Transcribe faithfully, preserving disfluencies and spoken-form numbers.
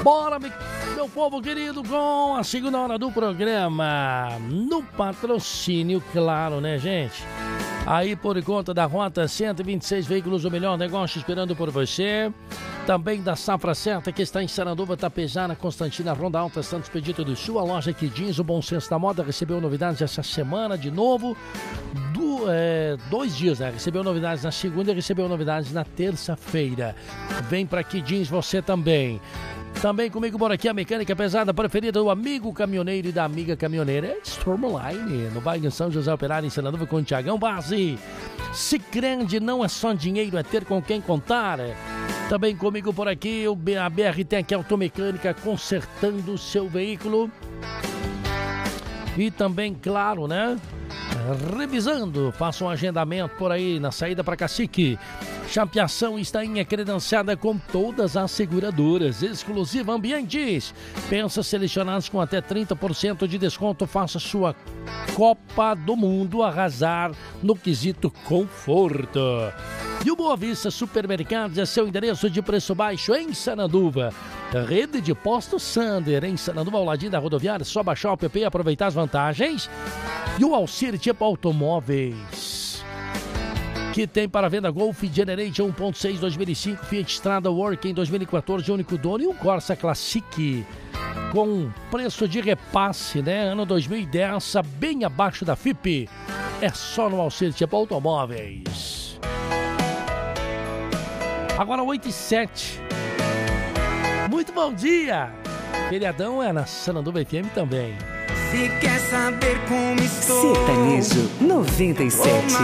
Bora, meu povo querido, com a segunda hora do programa. No patrocínio, claro, né, gente? Aí por conta da Rota cento e vinte e seis Veículos, o melhor negócio esperando por você. Também da Safra Certa, que está em Saranduva, Tapejara, Constantina, Ronda Alta, Santos Pedito do Sul. A loja que diz o bom senso da moda recebeu novidades essa semana de novo. Do, é, dois dias, né? Recebeu novidades na segunda e recebeu novidades na terça-feira. Vem pra que diz você também. Também comigo por aqui a mecânica pesada preferida do amigo caminhoneiro e da amiga caminhoneira é Stormline, no bairro São José Operário, em Saranduva, com o Tiagão Base. Sicredi não é só dinheiro, é ter com quem contar. Também comigo por aqui a B R Tech Automecânica, consertando o seu veículo. E também, claro, né? Revisando, faça um agendamento por aí na saída para Cacique. Chapeação está em credenciada com todas as seguradoras. Exclusiva Ambientes. Pensa selecionados com até trinta por cento de desconto. Faça sua Copa do Mundo arrasar no quesito conforto. E o Boa Vista Supermercados é seu endereço de preço baixo em Saranduva. Rede de Postos Sander em Saranduva, ao ladinho da rodoviária. Só baixar o app e aproveitar as vantagens. E o Alcir Tipo Automóveis, que tem para venda Golf Generation um ponto seis dois mil e cinco, Fiat Strada Working dois mil e quatorze, único dono, e um Corsa Classic com preço de repasse, né? Ano dois mil e dez, bem abaixo da F I P. É só no Alcir Tipo Automóveis. Agora oito e sete. Muito bom dia! Feriadão é na Saranduva F M também. Se quer saber como estou, Sertanejo noventa e sete.